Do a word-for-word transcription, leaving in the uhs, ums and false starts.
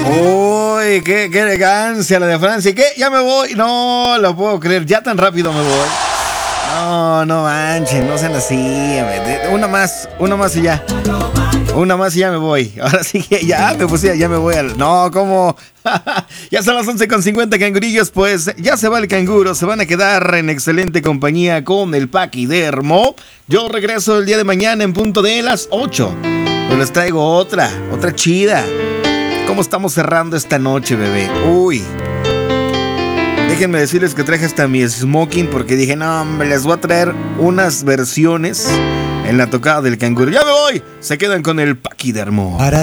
Uy, qué, qué elegancia la de Francia. ¿Qué? Ya me voy. No lo puedo creer. Ya tan rápido me voy. No, no manchen, no sean así. Una más, una más y ya. Una más y ya me voy. Ahora sí que ya me puse, ya me voy al... No, ¿cómo? Ya son las once con cincuenta, cangurillos. Pues ya se va el canguro. Se van a quedar en excelente compañía con el Paquidermo. Yo regreso el día de mañana en punto de las ocho. Pero les traigo otra, otra chida. ¿Cómo estamos cerrando esta noche, bebé? Uy. Déjenme decirles que traje hasta mi smoking porque dije, no, hombre, les voy a traer unas versiones en la tocada del canguro. ¡Ya me voy! Se quedan con el Paquidermo. Para